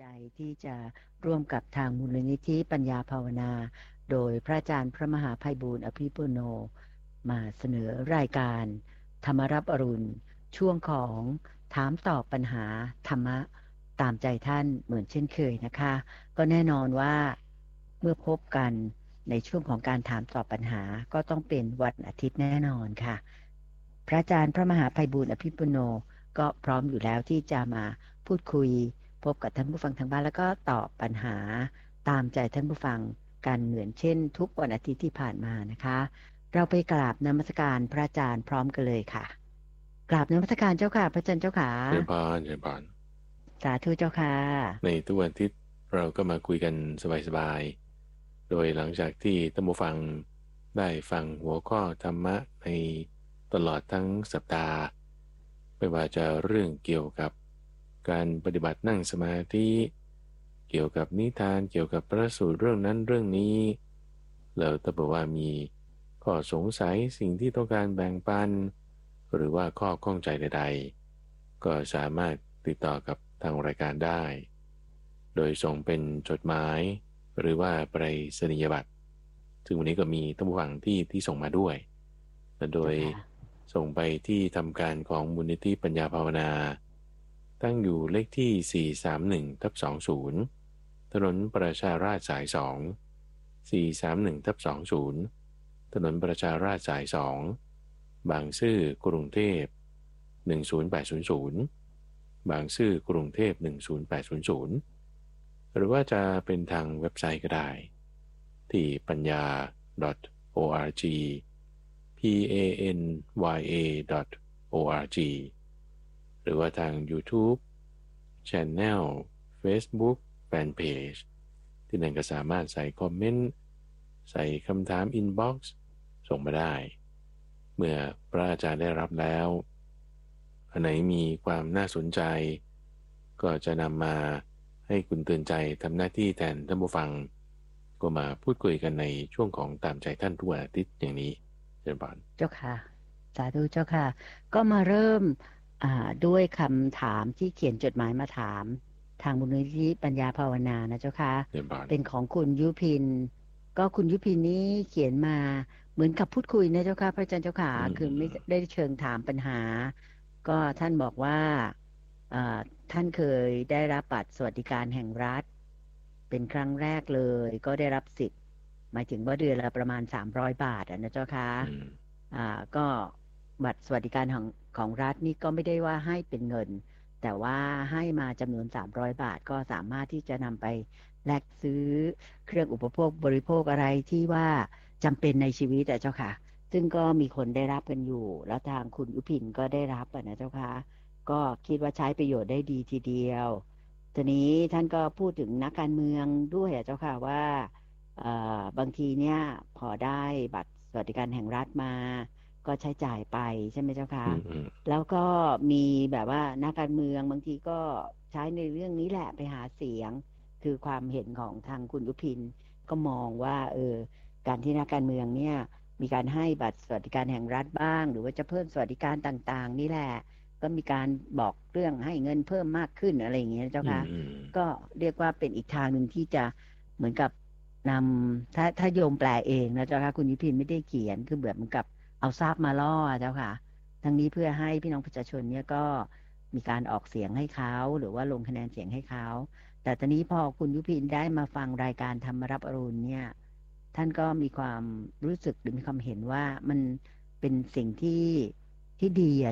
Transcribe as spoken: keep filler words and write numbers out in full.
ใจที่จะร่วมกับทางมูลนิธิปัญญาภาวนาโดยพระอาจารย์พระมหาไพบูลย์อภิปุโนมาเสนอรายการธรรมรับอรุณช่วงของถามตอบปัญหาธรรมะตามใจท่านเหมือนเช่นเคยนะคะก็แน่นอนว่าเมื่อพบกันในช่วงของการถามตอบปัญหาก็ต้องเป็นวันอาทิตย์แน่นอนค่ะพระอาจารย์พระมหาไพบูลย์อภิปุโนก็พร้อมอยู่แล้วที่จะมาพูดคุยพบกับท่านผู้ฟังทางบ้านแล้วก็ตอบปัญหาตามใจท่านผู้ฟังกันเหมือนเช่นทุกวันอาทิตย์ที่ผ่านมานะคะเราไปกราบนมัสการพระอาจารย์พร้อมกันเลยค่ะกราบนมัสการเจ้าค่ะพระอาจารย์เจ้าค่ะเชิญพานเชิญพานสาธุเจ้าค่ะในทุกวันอาทิตย์เราก็มาคุยกันสบายๆโดยหลังจากที่ท่านผู้ฟังได้ฟังหัวข้อธรรมะในตลอดทั้งสัปดาห์ไม่ว่าจะเรื่องเกี่ยวกับการปฏิบัตินั่งสมาธิเกี่ยวกับนิทานเกี่ยวกับพระสูตรเรื่องนั้นเรื่องนี้แล้วถ้าบอกว่ามีข้อสงสัยสิ่งที่ต้องการแบ่งปันหรือว่าข้อข้องใจใดๆก็สามารถติดต่อกับทางรายการได้โดยส่งเป็นจดหมายหรือว่าไปรษณียบัตรซึ่งวันนี้ก็มีท่านผู้ฟังที่ที่ส่งมาด้วยและโดยเจ้าค่ะส่งไปที่ทำการของมูลนิธิปัญญาภาวนาตั้งอยู่เลขที่สี่สามหนึ่งทับสองศูนย์ถนนประชาราษฎร์สายสองสี่สามหนึ่งทับสองศูนย์ถนนประชาราษฎร์สายสองบางซื่อกรุงเทพหนึ่งศูนย์แปดศูนย์ศูนย์บางซื่อกรุงเทพหนึ่งศูนย์แปดศูนย์ศูนย์หรือว่าจะเป็นทางเว็บไซต์ก็ได้ที่ปัญญา .org p a n y a .org หรือว่าทาง YouTube Channel Facebook Fanpage ที่นั่นก็สามารถใส่คอมเมนต์ใส่คำถาม Inbox ส่งมาได้เมื่อพระอาจารย์ได้รับแล้วอันไหนมีความน่าสนใจก็จะนำมาให้คุณเตือนใจทำหน้าที่แทนท่านผู้ฟังก็มาพูดคุยกันในช่วงของตามใจท่านทุกวันอาทิตย์อย่างนี้เชิญบานเจ้าค่ะสาธุเจ้าค่ะก็มาเริ่มอ่าด้วยคำถามที่เขียนจดหมายมาถามทางมูลนิธิปัญญาภาวนานะเจ้าค่ะเชิญบานเป็นของคุณยุพินก็คุณยุพินนี้เขียนมาเหมือนกับพูดคุยนะเจ้าค่ะพระอาจารย์เจ้าค่ะอืคือไม่มได้เชิงถามปัญหาก็ท่านบอกว่าอ่าท่านเคยได้รับบัตรสวัสดิการแห่งรัฐเป็นครั้งแรกเลยก็ได้รับสิทธิ์หมายถึงว่าเดือนละประมาณสามร้อยบาทอะนะเจ้าค่ะอืมอ่าก็บัตรสวัสดิการของของรัฐนี่ก็ไม่ได้ว่าให้เป็นเงินแต่ว่าให้มาจำนวนสามร้อยบาทก็สามารถที่จะนำไปแลกซื้อเครื่องอุปโภคบริโภคอะไรที่ว่าจำเป็นในชีวิตแต่เจ้าค่ะซึ่งก็มีคนได้รับกันอยู่แล้วทางคุณยุพินก็ได้รับอะนะเจ้าค่ะก็คิดว่าใช้ประโยชน์ได้ดีทีเดียวทีนี้ท่านก็พูดถึงนักการเมืองด้วยอะเจ้าค่ะว่า เอ่อบางทีเนี่ยพอได้บัตรสวัสดิการแห่งรัฐมาก็ใช้จ่ายไปใช่ไหมเจ้าคะอืมอืมแล้วก็มีแบบว่านักการเมืองบางทีก็ใช้ในเรื่องนี้แหละไปหาเสียงคือความเห็นของทางคุณยุพินก็มองว่าเออการที่นักการเมืองเนี่ยมีการให้บัตรสวัสดิการแห่งรัฐบ้างหรือว่าจะเพิ่มสวัสดิการต่างๆนี่แหละก็มีการบอกเรื่องให้เงินเพิ่มมากขึ้นอะไรอย่างเงี้ยเจ้าคะอืมอืมก็เรียกว่าเป็นอีกทางหนึ่งที่จะเหมือนกับนำถ้าถ้าโยมแปลเองนะเจ้าค่ะคุณยุพินไม่ได้เขียนคือแบบเหมือนกับเอาทราบมาล่อเจ้าค่ะทั้งนี้เพื่อให้พี่น้องประชาชนเนี่ยก็มีการออกเสียงให้เขาหรือว่าลงคะแนนเสียงให้เขาแต่ตอนนี้พอคุณยุพินได้มาฟังรายการธรรมรับอรุณเนี่ยท่านก็มีความรู้สึกหรือมีความเห็นว่ามันเป็นสิ่งที่ที่ดีอ่ะ